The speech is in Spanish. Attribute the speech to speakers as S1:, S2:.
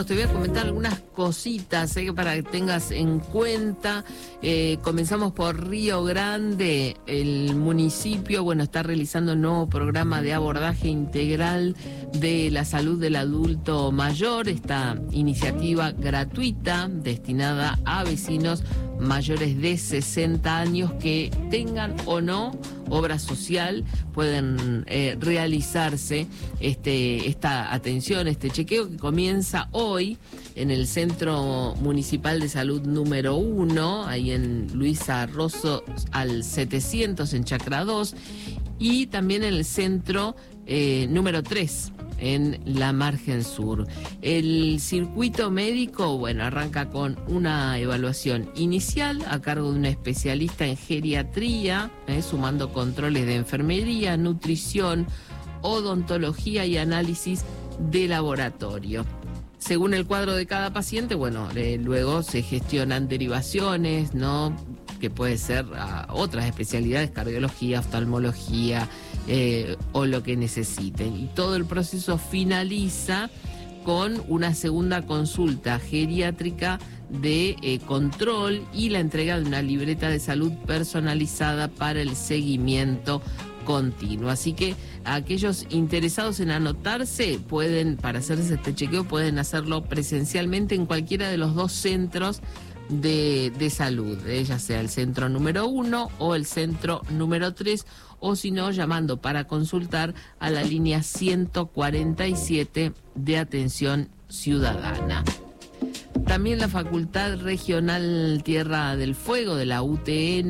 S1: Te voy a comentar algunas cositas para que tengas en cuenta. Comenzamos por Río Grande. El municipio, está realizando un nuevo programa de abordaje integral de la salud del adulto mayor. Esta iniciativa gratuita destinada a vecinos mayores de 60 años que tengan o no obra social, pueden realizarse esta atención, este chequeo que comienza hoy en el Centro Municipal de Salud número 1, ahí en Luisa Rosso al 700 en Chacra 2, y también en el Centro número 3, en la margen sur. El circuito médico, arranca con una evaluación inicial a cargo de una especialista en geriatría, sumando controles de enfermería, nutrición, odontología y análisis de laboratorio. Según el cuadro de cada paciente, luego se gestionan derivaciones, que puede ser a otras especialidades, cardiología, oftalmología, o lo que necesiten. Y todo el proceso finaliza con una segunda consulta geriátrica de control y la entrega de una libreta de salud personalizada para el seguimiento continuo. Así que aquellos interesados en anotarse para hacerse este chequeo pueden hacerlo presencialmente en cualquiera de los dos centros de salud, ya sea el centro número 1 o el centro número 3, o si no, llamando para consultar a la línea 147 de atención ciudadana. También la Facultad Regional Tierra del Fuego de la UTN